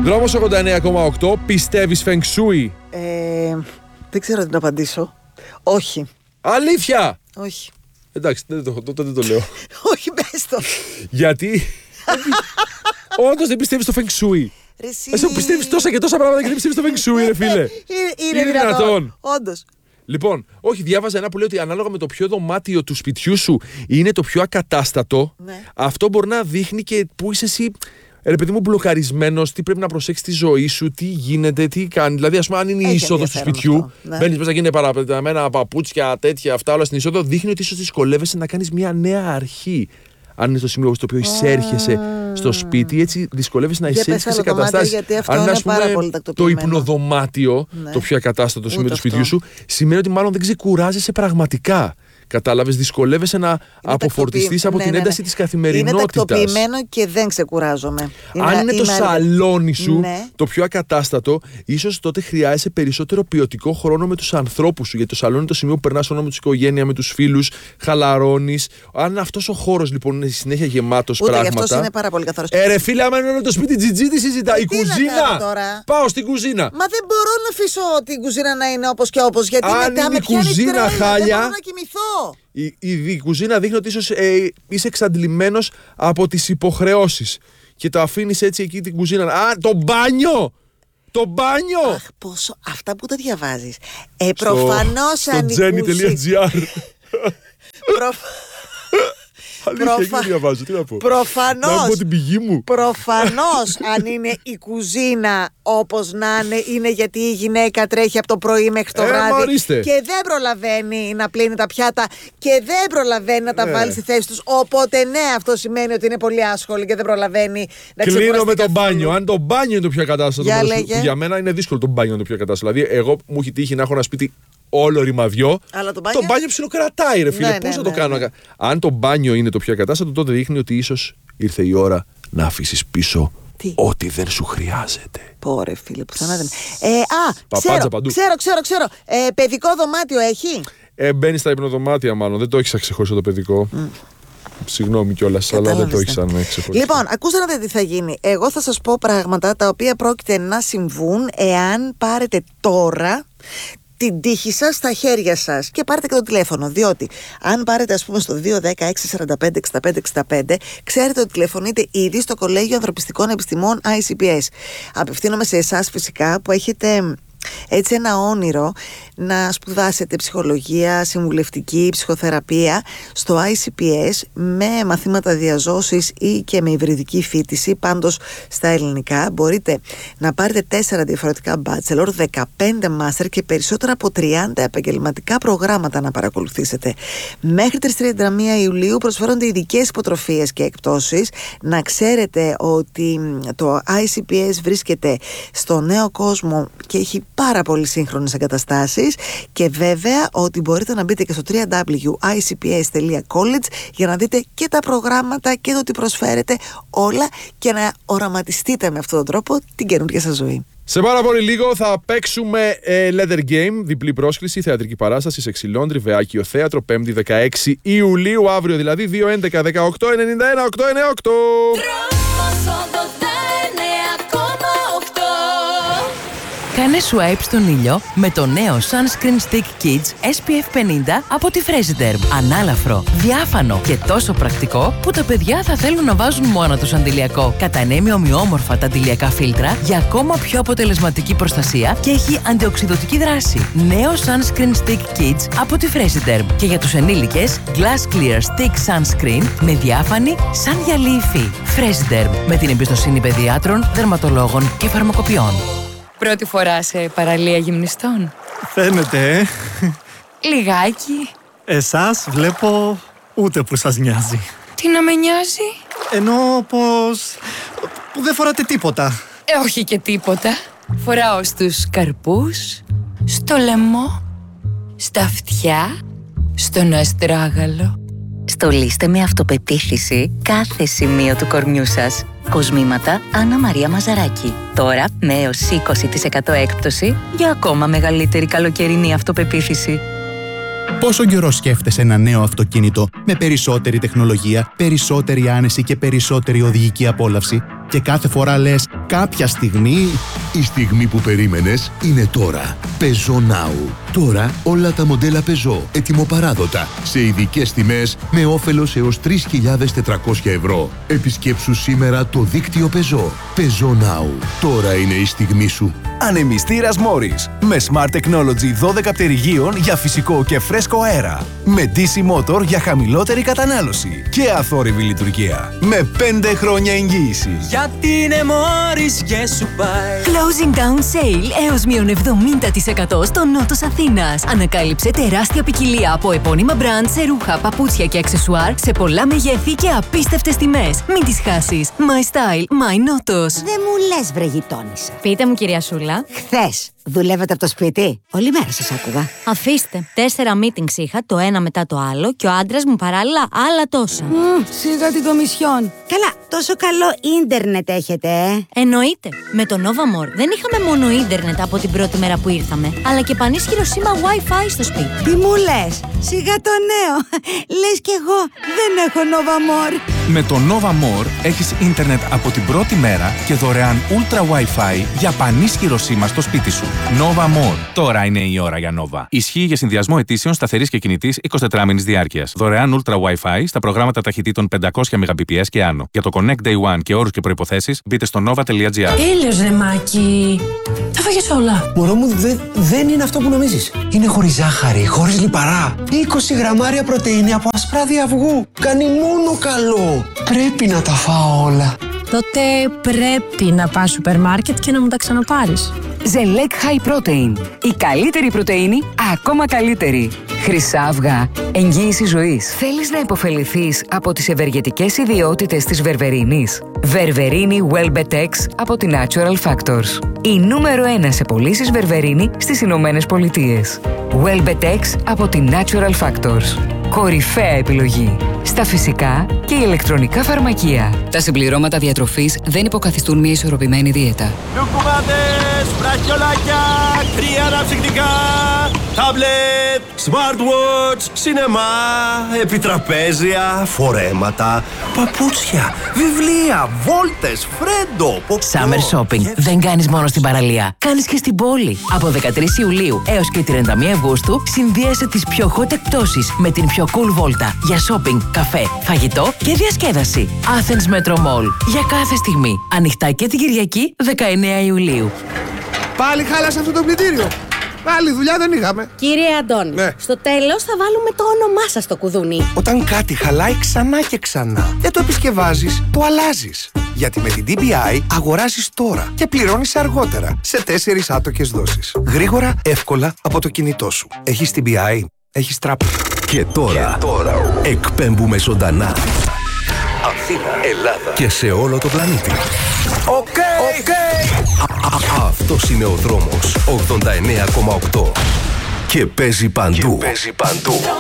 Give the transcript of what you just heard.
Δρόμος 89,8. Πιστεύεις Feng Shui? Δεν ξέρω τι να απαντήσω. Όχι. Αλήθεια! Όχι. Εντάξει, τότε δεν το λέω. Όχι, πες το. Γιατί? Όντως δεν πιστεύεις στο Feng Shui. Εσύ πιστεύεις τόσα και τόσα πράγματα και δεν πιστεύεις στο Feng Shui, ρε φίλε. Είναι δυνατόν. Όντως. Λοιπόν, όχι, διάβαζα ένα που λέει ότι ανάλογα με το ποιο δωμάτιο του σπιτιού σου είναι το πιο ακατάστατο, Ναι. αυτό μπορεί να δείχνει και πού είσαι εσύ, ρε παιδί μου, μπλοκαρισμένος, τι πρέπει να προσέξεις στη ζωή σου, τι γίνεται, τι κάνει. Δηλαδή, ας πούμε, αν είναι η είσοδος του σπιτιού, αυτό, ναι. μπαίνεις μέσα και είναι παραπεταμένα παπούτσια, τέτοια, αυτά όλα στην είσοδο, δείχνει ότι ίσως δυσκολεύεσαι να κάνεις μια νέα αρχή. Αν είναι στο σημείο στο οποίο εισέρχεσαι στο σπίτι, έτσι δυσκολεύεσαι να εισέλθεις σε καταστάσεις. Αν είναι πάρα πολύ το τακτοποιημένο. υπνοδωμάτιο, Ναι. το πιο ακατάστατο σημείο Ούτε του σπιτιού αυτό. σου, σημαίνει ότι μάλλον δεν ξεκουράζεσαι πραγματικά. Κατάλαβες, δυσκολεύεσαι να αποφορτιστείς από την ένταση της καθημερινότητας. Είναι τακτοποιημένο και δεν ξεκουράζομαι. Αν είναι το σαλόνι σου Ναι. το πιο ακατάστατο, ίσως τότε χρειάζεσαι περισσότερο ποιοτικό χρόνο με τους ανθρώπους σου. Γιατί το σαλόνι είναι το σημείο που περνάς χρόνο με τους οικογένεια, με τους φίλους, χαλαρώνεις. Αν αυτός ο χώρος λοιπόν είναι συνέχεια γεμάτος Ούτε πράγματα. γι' αυτός είναι πάρα πολύ καθαρός. Ρε φίλε, άμα είναι το σπίτι τζιτζί, τι συζητά. Η τι να κουζίνα! κάνω τώρα? Πάω στην κουζίνα. Μα δεν μπορώ να αφήσω την κουζίνα να είναι όπως και όπως. Γιατί Αν μετά είναι με η πιάνει κουζίνα τρέλα, χάλια, δεν μπορώ να κοιμηθώ. Η κουζίνα δείχνει ότι ίσως είσαι εξαντλημένος από τις υποχρεώσεις και το αφήνεις έτσι εκεί την κουζίνα. Α, το μπάνιο! Το μπάνιο! Αχ, πόσο. Αυτά που τα διαβάζεις. Προφανώς αν η jenny.gr. Αλήθεια, Προφα- δεν διαβάζω, τι να πω. Προφανώς. Να πω την πηγή μου. Προφανώς αν είναι η κουζίνα όπως να είναι γιατί η γυναίκα τρέχει από το πρωί μέχρι το βράδυ ορίστε. και δεν προλαβαίνει να πλύνει τα πιάτα και δεν προλαβαίνει να τα βάλει στη θέση τους. Οπότε ναι, αυτό σημαίνει ότι είναι πολύ άσχολη και δεν προλαβαίνει να ξεκουραστεί. Κλείνω με το καθόλου. μπάνιο. Αν το μπάνιο είναι το πιο ακατάστατο, Για μόνο λέγε. που για μένα είναι δύσκολο το μπάνιο είναι το πιο ακατάστατο. Δηλαδή, εγώ μου έχει τύχει να έχω ένα σπίτι όλο ρημαδιό. Αλλά το μπάνιο ψιλοκρατάει, ρε φίλε. Ναι, Πώς ναι, θα το ναι, κάνω. ναι. Αν το μπάνιο είναι το πιο ακατάστατο, τότε δείχνει ότι ίσως ήρθε η ώρα να αφήσεις πίσω Τι? ό,τι δεν σου χρειάζεται. Πόρε φίλε, πουθενά δεν. Παπάντζα παντού. Ξέρω. Παιδικό δωμάτιο έχει. Μπαίνει στα υπνοδωμάτια, μάλλον. Δεν το έχει ξεχωριστό το παιδικό. Συγγνώμη κιόλας, αλλά δεν το έχει σαν ξεχωριστό. Λοιπόν, ακούστε να δείτε τι θα γίνει. Εγώ θα σας πω πράγματα τα οποία πρόκειται να συμβούν εάν πάρετε τώρα την τύχη σας στα χέρια σας και πάρετε και το τηλέφωνο. Διότι αν πάρετε, ας πούμε, στο 210-645-65-65, ξέρετε ότι τηλεφωνείτε ήδη στο Κολέγιο Ανθρωπιστικών Επιστημών ICPS. Απευθύνομαι σε εσάς φυσικά που έχετε έτσι ένα όνειρο να σπουδάσετε ψυχολογία, συμβουλευτική, ψυχοθεραπεία στο ICPS με μαθήματα διαζώσης ή και με υβριδική φοιτηση, πάντως στα ελληνικά. Μπορείτε να πάρετε 4 διαφορετικά bachelor, 15 master και περισσότερα από 30 επαγγελματικά προγράμματα να παρακολουθήσετε. Μέχρι τις 31 Ιουλίου προσφέρονται ειδικές υποτροφίες και εκπτώσεις. Να ξέρετε ότι το ICPS βρίσκεται στο Νέο Κόσμο και έχει πάρα πολύ σύγχρονες εγκαταστάσεις και βέβαια ότι μπορείτε να μπείτε και στο www.icps.college για να δείτε και τα προγράμματα και το τι προσφέρετε όλα και να οραματιστείτε με αυτόν τον τρόπο την καινούργια σας ζωή. Σε πάρα πολύ λίγο θα παίξουμε Leather Game, διπλή πρόσκληση, θεατρική παράσταση σε Ξυλόντρι, Βεάκιο Θέατρο, 5η 16 Ιουλίου, αύριο δηλαδή, 2-11-18-91-898. Κάνε swipe στον ήλιο με το νέο Sunscreen Stick Kids SPF 50 από τη Fresiderm. Ανάλαφρο, διάφανο και τόσο πρακτικό που τα παιδιά θα θέλουν να βάζουν μόνο τους αντιλιακό. Κατανέμει ομοιόμορφα τα αντιλιακά φίλτρα για ακόμα πιο αποτελεσματική προστασία και έχει αντιοξειδωτική δράση. Νέο Sunscreen Stick Kids από τη Fresiderm. Και για τους ενήλικες, Glass Clear Stick Sunscreen με διάφανη σαν γυαλί υφή. Fresiderm, με την εμπιστοσύνη παιδιάτρων, δερματολόγων και φαρμακοποιών. Πρώτη φορά σε παραλία γυμνιστών. Φαίνεται, Λιγάκι. Εσάς βλέπω ούτε που σας νοιάζει. Τι να με νοιάζει? Ενώ πως που δεν φοράτε τίποτα. Όχι και τίποτα. Φοράω στους καρπούς, στο λαιμό, στα αυτιά, στον αστράγαλο. Στολίστε με αυτοπεποίθηση κάθε σημείο του κορμιού σας. Κοσμήματα Άννα Μαρία Μαζαράκη. Τώρα με έως 20% έκπτωση για ακόμα μεγαλύτερη καλοκαιρινή αυτοπεποίθηση. Πόσο καιρό σκέφτεσαι ένα νέο αυτοκίνητο με περισσότερη τεχνολογία, περισσότερη άνεση και περισσότερη οδηγική απόλαυση και κάθε φορά λες κάποια στιγμή... Η στιγμή που περίμενες είναι τώρα. Peugeot Now. Τώρα όλα τα μοντέλα Peugeot ετοιμοπαράδοτα σε ειδικές τιμές με όφελος έως 3.400 ευρώ. Επισκέψου σήμερα το δίκτυο Peugeot. Peugeot Now. Τώρα είναι η στιγμή σου. Ανεμιστήρας Morris. Με Smart Technology 12 πτερυγίων για φυσικό και φρέσκο αέρα. Με DC Motor για χαμηλότερη κατανάλωση. Και αθόρυβη λειτουργία. Με 5 χρόνια εγγύηση. Γιατί είναι Morris και σου πάει. Closing down sale έως μείον 70% στο νότος Αθήνας. Ανακάλυψε τεράστια ποικιλία από επώνυμα μπραντ σε ρούχα, παπούτσια και αξεσουάρ σε πολλά μεγέθη και απίστευτες τιμές. Μην τις χάσεις. My style, my νότος. Δεν μου λες βρε γειτόνισσα. Πείτε μου κυρία Σούλα. Χθες δουλεύετε από το σπίτι. Όλη μέρα σας άκουγα. Αφήστε. 4 meetings είχα, το ένα μετά το άλλο και ο άντρας μου παράλληλα άλλα τόσα. Σιγά την κομισιόν. Καλά, τόσο καλό ίντερνετ έχετε, Εννοείται. Με το Nova More δεν είχαμε μόνο ίντερνετ από την πρώτη μέρα που ήρθαμε, αλλά και πανίσχυρο σήμα Wi-Fi στο σπίτι. Τι μου λες, σιγά το νέο. Λες κι εγώ δεν έχω Nova More. Με το Nova More έχεις ίντερνετ από την πρώτη μέρα και δωρεάν Ultra Wi-Fi για πανίσχυρο σήμα στο σπίτι σου. Nova More. Τώρα είναι η ώρα για Nova. Ισχύει για συνδυασμό αιτήσεων σταθερής και κινητής 24 μήνης διάρκειας. Δωρεάν Ultra Wi-Fi στα προγράμματα ταχυτήτων 500 Mbps και άνω. Για το Connect Day One και όρους και προϋποθέσεις μπείτε στο nova.gr. Τέλειος ρε Μάκη. Τα φάγες όλα. Μωρό μου δεν είναι αυτό που νομίζεις. Είναι χωρίς ζάχαρη, χωρίς λιπαρά. 20 γραμμάρια πρωτεΐνη από ασπράδι αυγού. Κάνει μόνο καλό. Πρέπει να τα φάω όλα. Τότε πρέπει να πας σούπερ μάρκετ και να μου τα ξαναπάρεις. Ζελέκ High Protein. Η καλύτερη πρωτεΐνη, ακόμα καλύτερη. Χρυσά αυγά. Εγγύηση ζωής. Θέλεις να υποφεληθείς από τις ευεργετικές ιδιότητες της βερβερίνης? Βερβερίνη Welbetex από τη Natural Factors. Η νούμερο 1 σε πωλήσεις βερβερίνη στις Ηνωμένες Πολιτείες. Welbetex από τη Natural Factors. Κορυφαία επιλογή. Στα φυσικά και ηλεκτρονικά φαρμακεία. Τα συμπληρώματα διατροφής δεν υποκαθιστούν μια ισορροπημένη δίαιτα. Λουκουμάδες, βραχιολάκια, κρύα αναψυκτικά, τάμπλετ, smartwatch, σινεμά, επιτραπέζια, φορέματα, παπούτσια, βιβλία, βόλτες, φρέντο, ποπό. Summer Shopping δεν κάνεις μόνο στην παραλία. Κάνεις και στην πόλη. Από 13 Ιουλίου έως και 31 Αυγούστου συνδύασε τις πιο hot εκπτώσεις με την πιο cool βόλτα για shopping, καφέ, φαγητό και διασκέδαση. Athens Metro Mall. Για κάθε στιγμή. Ανοιχτά και την Κυριακή 19 Ιουλίου. Πάλι χάλασε αυτό το πλυντήριο. Πάλι δουλειά δεν είχαμε. Κύριε Αντών, στο τέλος θα βάλουμε το όνομά σας στο κουδούνι. Όταν κάτι χαλάει ξανά και ξανά, δεν το επισκευάζεις, το αλλάζεις. Γιατί με την DBI αγοράζεις τώρα και πληρώνεις αργότερα σε 4 άτοκες δόσεις. Γρήγορα, εύκολα από το κινητό σου. Έχεις DBI, έχεις τράπεζα. Και τώρα εκπέμπουμε ζωντανά. Αθήνα, Ελλάδα και σε όλο το πλανήτη. Αυτός είναι ο δρόμος 89,8 και παίζει παντού.